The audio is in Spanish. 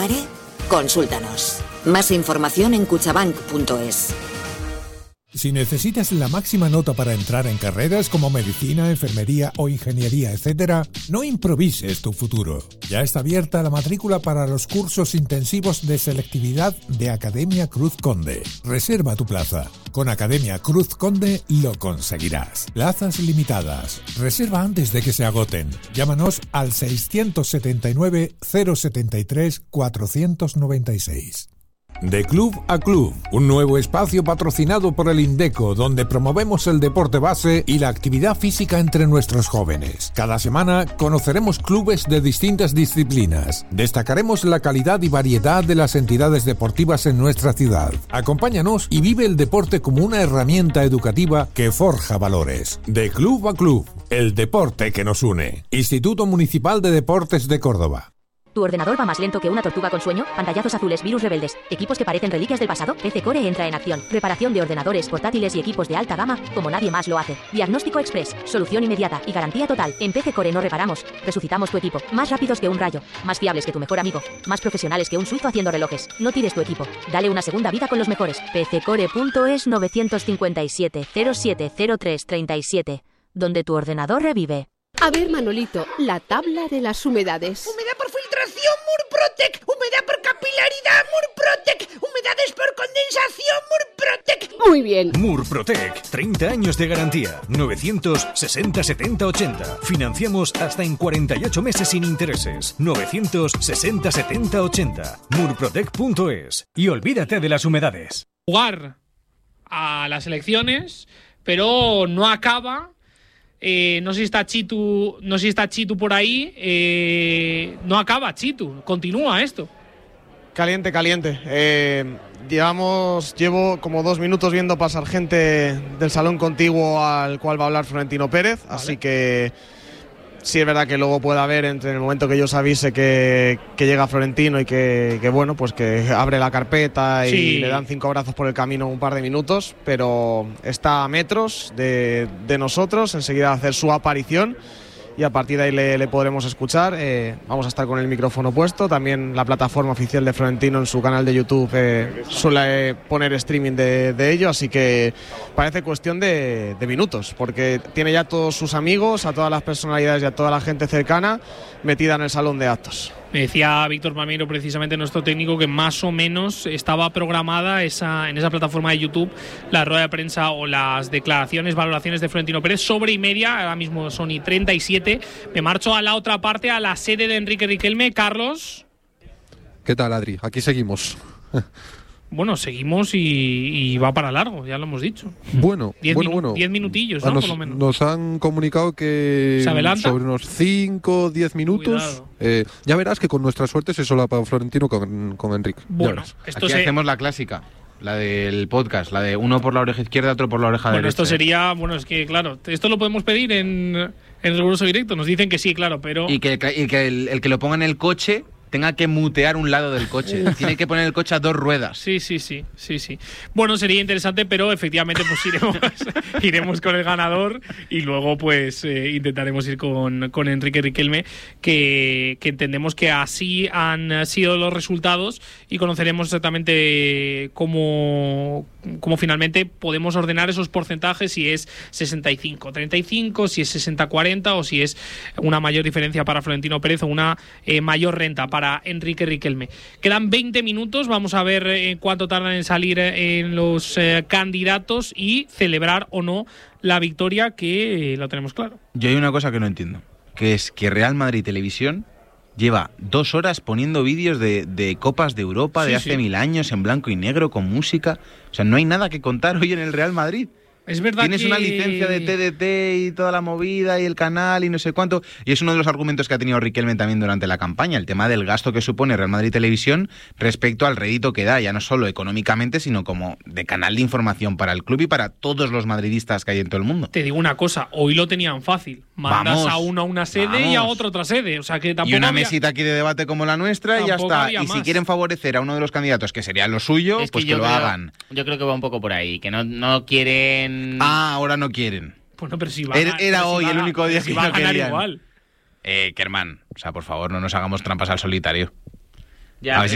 pare? Consúltanos. Más información en kutxabank.es. Si necesitas la máxima nota para entrar en carreras como medicina, enfermería o ingeniería, etc., no improvises tu futuro. Ya está abierta la matrícula para los cursos intensivos de selectividad de Academia Cruz Conde. Reserva tu plaza. Con Academia Cruz Conde lo conseguirás. Plazas limitadas. Reserva antes de que se agoten. Llámanos al 679 073 496. De club a club, un nuevo espacio patrocinado por el Indeco, donde promovemos el deporte base y la actividad física entre nuestros jóvenes. Cada semana conoceremos clubes de distintas disciplinas. Destacaremos la calidad y variedad de las entidades deportivas en nuestra ciudad. Acompáñanos y vive el deporte como una herramienta educativa que forja valores. De club a club, el deporte que nos une. Instituto Municipal de Deportes de Córdoba. ¿Tu ordenador va más lento que una tortuga con sueño? Pantallazos azules, virus rebeldes, equipos que parecen reliquias del pasado. PC Core entra en acción. Reparación de ordenadores, portátiles y equipos de alta gama como nadie más lo hace. Diagnóstico express, solución inmediata y garantía total. En PC Core no reparamos, resucitamos tu equipo. Más rápidos que un rayo, más fiables que tu mejor amigo, más profesionales que un suizo haciendo relojes. No tires tu equipo, dale una segunda vida con los mejores. pccore.es 957 0703 37, donde tu ordenador revive. A ver, Manolito, la tabla de las humedades. Humedad por filtración, Murprotec. Humedad por capilaridad, Murprotec. Humedades por condensación, Murprotec. Muy bien. Murprotec, 30 años de garantía. 960 70 80. Financiamos hasta en 48 meses sin intereses. 960 70 80. Murprotec.es. Y olvídate de las humedades. Jugar a las elecciones, pero no acaba. No sé si está Chitu por ahí. No acaba Chitu, continúa esto. Caliente. Llevo como 2 minutos viendo pasar gente del salón contiguo al cual va a hablar Florentino Pérez, vale. Así que sí es verdad que luego puede haber, entre el momento que yo os avise que llega Florentino y que bueno, pues que abre la carpeta y le dan 5 abrazos por el camino un par de minutos, pero está a metros de nosotros, enseguida va a hacer su aparición y a partir de ahí le podremos escuchar. Vamos a estar con el micrófono puesto, también la plataforma oficial de Florentino en su canal de YouTube suele poner streaming de ello, así que parece cuestión de minutos, porque tiene ya todos sus amigos, a todas las personalidades y a toda la gente cercana metida en el salón de actos. Me decía Víctor Palmeiro, precisamente nuestro técnico, que más o menos estaba programada en esa plataforma de YouTube la rueda de prensa o las declaraciones, valoraciones de Florentino Pérez sobre y media. Ahora mismo son y 37. Me marcho a la otra parte, a la sede de Enrique Riquelme. Carlos. ¿Qué tal, Adri? Aquí seguimos. Bueno, seguimos y va para largo, ya lo hemos dicho. Bueno. 10 minutillos, ¿no? Por lo menos. Nos han comunicado que sobre unos 5 o 10 minutos. Ya verás que con nuestra suerte se solapa Florentino con Enrique. Bueno, aquí hacemos la clásica, la del podcast, la de uno por la oreja izquierda, otro por la oreja derecha. Bueno, esto sería, es que claro, esto lo podemos pedir en riguroso directo, nos dicen que sí, claro, pero... Y que el que lo ponga en el coche tenga que mutear un lado del coche. Tiene que poner el coche a 2 ruedas. Sí. Bueno, sería interesante, pero efectivamente pues iremos con el ganador y luego pues intentaremos ir con Enrique Riquelme, que entendemos que así han sido los resultados y conoceremos exactamente cómo finalmente podemos ordenar esos porcentajes, si es 65-35, si es 60-40 o si es una mayor diferencia para Florentino Pérez o una mayor renta para Enrique Riquelme. Quedan 20 minutos, vamos a ver cuánto tardan en salir en los candidatos y celebrar o no la victoria, que lo tenemos claro. Yo hay una cosa que no entiendo, que es que Real Madrid Televisión lleva 2 horas poniendo vídeos de Copas de Europa de hace 1000 años en blanco y negro con música. O sea, no hay nada que contar hoy en el Real Madrid. Es verdad. Tienes una licencia de TDT y toda la movida y el canal y no sé cuánto. Y es uno de los argumentos que ha tenido Riquelme también durante la campaña, el tema del gasto que supone Real Madrid Televisión respecto al rédito que da, ya no solo económicamente, sino como de canal de información para el club y para todos los madridistas que hay en todo el mundo. Te digo una cosa, hoy lo tenían fácil. Mandas a uno a una sede y a otro otra sede. O sea que tampoco y una mesita aquí de debate como la nuestra y ya está. Y si quieren favorecer a uno de los candidatos, que sería lo suyo, pues que lo hagan. Yo creo que va un poco por ahí, que no quieren... Ahora no quieren. Bueno, pero si va Era hoy el único día que no querían. Igual. Kerman, o sea, por favor, no nos hagamos trampas al solitario. Ya,